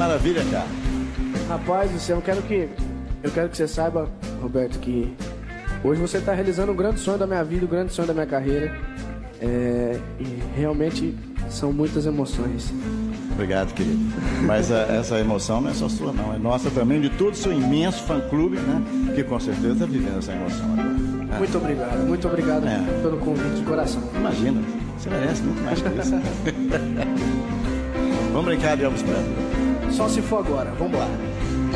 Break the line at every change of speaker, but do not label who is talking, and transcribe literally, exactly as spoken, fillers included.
maravilha, cara.
Rapaz do céu, eu quero que, eu quero que você saiba, Roberto, que hoje você está realizando um grande sonho da minha vida, um grande sonho da minha carreira. É, e realmente são muitas emoções.
Obrigado, querido. Mas a, essa emoção não é só sua, não. É nossa também, de todo o seu imenso fã-clube, né? Que com certeza está vivendo essa emoção agora. Ah.
Muito obrigado, muito obrigado é. pelo convite de coração.
Imagina, você merece muito mais que isso. Vamos brincar de Elvis Presley?
Só se for agora, vamos lá.